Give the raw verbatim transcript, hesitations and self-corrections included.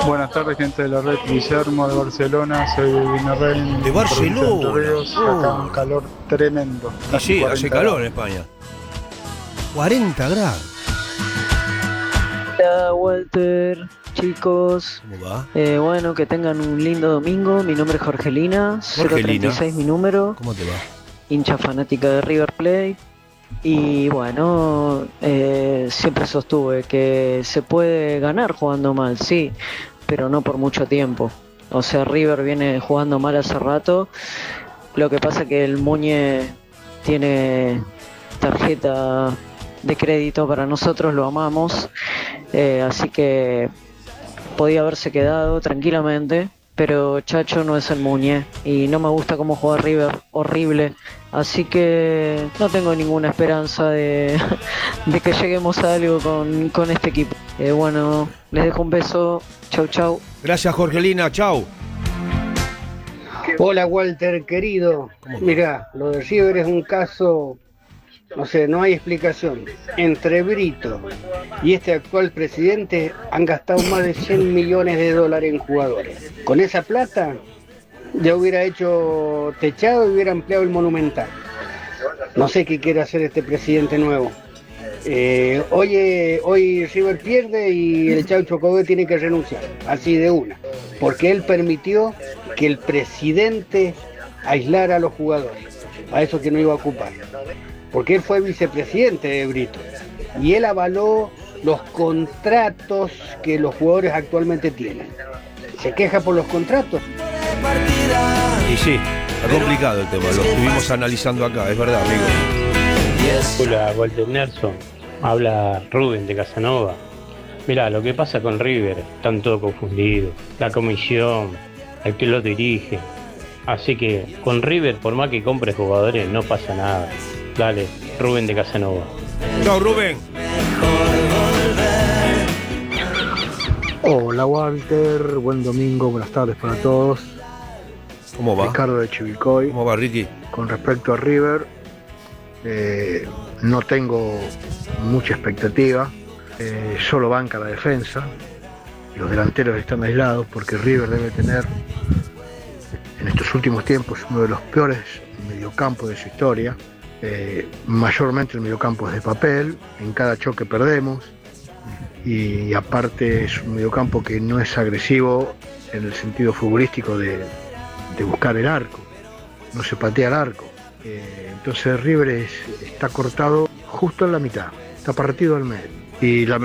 Buenas tardes, gente de la red. Guillermo de Barcelona, soy de Vinarrain. De Barcelona. Acá un calor tremendo. Y sí, hace calor en grados. España. cuarenta grados. Hola Walter, chicos. ¿Cómo va? Eh, bueno, que tengan un lindo domingo. Mi nombre es Jorgelina, cero treinta y seis mi número, ¿Cómo te va? hincha fanática de River Plate. Y bueno, eh, siempre sostuve que se puede ganar jugando mal, sí, pero no por mucho tiempo. O sea, River viene jugando mal hace rato. Lo que pasa que el Muñe tiene tarjeta de crédito para nosotros, lo amamos. Eh, así que podía haberse quedado tranquilamente, pero Chacho no es el Muñe y no me gusta cómo juega River, horrible. Así que no tengo ninguna esperanza de, de que lleguemos a algo con, con este equipo. Eh, bueno, les dejo un beso. Chau, chau. Gracias, Jorgelina. Chau. Hola Walter, querido. Mirá, lo de River es un caso, no sé, no hay explicación. Entre Brito y este actual presidente han gastado más de cien millones de dólares en jugadores. Con esa plata ya hubiera hecho techado y hubiera empleado el Monumental. No sé qué quiere hacer este presidente nuevo. Eh, hoy, hoy River pierde y el Chaucho Coudet tiene que renunciar, así de una, porque él permitió que el presidente aislara a los jugadores, a eso que no iba a ocupar, porque él fue vicepresidente de Brito y él avaló los contratos que los jugadores actualmente tienen. ¿Se queja por los contratos? Y sí, está complicado el tema, lo estuvimos analizando acá, es verdad, amigo. Hola, Walter Nelson. Habla Rubén de Casanova. Mirá, lo que pasa con River, están todos confundidos. La comisión, el que lo dirige. Así que con River, por más que compre jugadores, no pasa nada. Dale, Rubén de Casanova. Chau, Rubén. Hola Walter, buen domingo, buenas tardes para todos. ¿Cómo va? Ricardo de Chivilcoy. ¿Cómo va, Ricky? Con respecto a River, eh, no tengo mucha expectativa, eh, solo banca la defensa, los delanteros están aislados porque River debe tener en estos últimos tiempos uno de los peores mediocampos de su historia, eh, mayormente el mediocampo es de papel, en cada choque perdemos y aparte es un mediocampo que no es agresivo en el sentido futbolístico de, de buscar el arco, no se patea el arco. Eh, entonces River es, está cortado justo en la mitad, está partido al medio y la